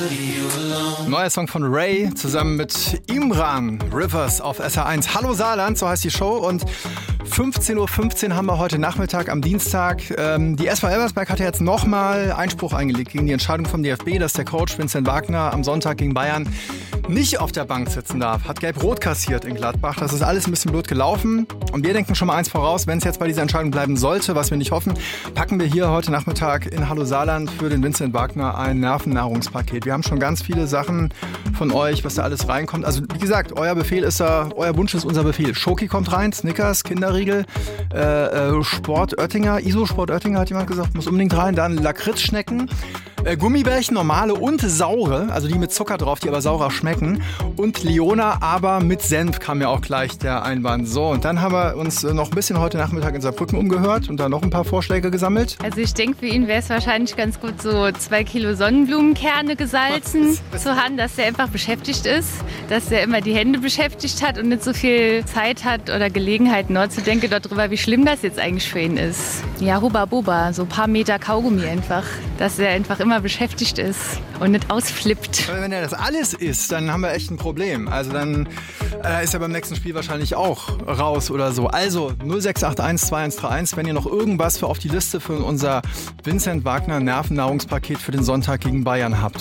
Neuer Song von Ray zusammen mit Imran, Rivers auf SR1. Hallo Saarland, so heißt die Show. Und 15:15 Uhr haben wir heute Nachmittag am Dienstag. Die SV Elversberg hat jetzt nochmal Einspruch eingelegt gegen die Entscheidung vom DFB, dass der Coach Vincent Wagner am Sonntag gegen Bayern nicht auf der Bank sitzen darf. Hat gelb-rot kassiert in Gladbach. Das ist alles ein bisschen blöd gelaufen. Und wir denken schon mal eins voraus, wenn es jetzt bei dieser Entscheidung bleiben sollte, was wir nicht hoffen, packen wir hier heute Nachmittag in Hallo Saarland für den Vincent Wagner ein Nervennahrungspaket. Wir haben schon ganz viele Sachen von euch, was da alles reinkommt. Also wie gesagt, euer Befehl ist euer Wunsch ist unser Befehl. Schoki kommt rein, Snickers, Kinderriegel, Sport Oettinger, Iso-Sport Oettinger hat jemand gesagt, muss unbedingt rein. Dann Lakritzschnecken, Gummibärchen, normale und saure, also die mit Zucker drauf, die aber saurer schmecken. Und Leona, aber mit Senf, kam ja auch gleich der Einwand. So, und dann haben wir uns noch ein bisschen heute Nachmittag in Saarbrücken umgehört und da noch ein paar Vorschläge gesammelt. Also ich denke, für ihn wäre es wahrscheinlich ganz gut, so 2 Kilo Sonnenblumenkerne gesalzen zu haben, dass er einfach beschäftigt ist, dass er immer die Hände beschäftigt hat und nicht so viel Zeit hat oder Gelegenheit nachzudenken darüber, wie schlimm das jetzt eigentlich für ihn ist. Ja, Huba Buba, so ein paar Meter Kaugummi einfach, dass er einfach immer beschäftigt ist und nicht ausflippt. Aber wenn er das alles isst, dann haben wir echt ein Problem. Also dann ist er beim nächsten Spiel wahrscheinlich auch raus oder so. Also 0681 2131, wenn ihr noch irgendwas für auf die Liste für unser Vincent Wagner Nervennahrungspaket für den Sonntag gegen Bayern habt.